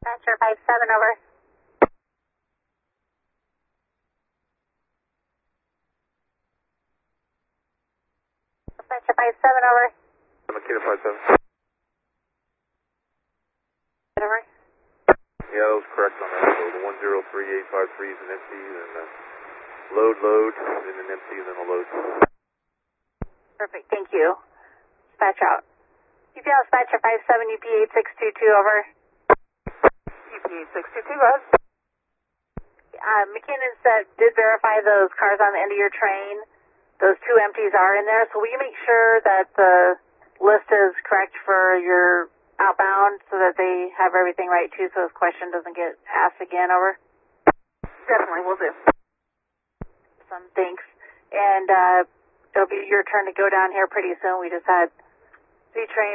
Dispatcher 57, over. Dispatcher 57, over. Makita 57. Over. Yeah, that was correct on that. So the 103853 is an empty, and then load, then an empty, and then a load. Perfect, thank you. Dispatch out. UPL Dispatcher 57, UP 8622, over. UP 8622, go ahead. McKinnon said, did verify those cars on the end of your train. Those two empties are in there, so will you make sure that the list is correct for your outbound so that they have everything right too, so this question doesn't get asked again, over? Definitely, will do. Thanks. And it'll be your turn to go down here pretty soon. We just had 3 trains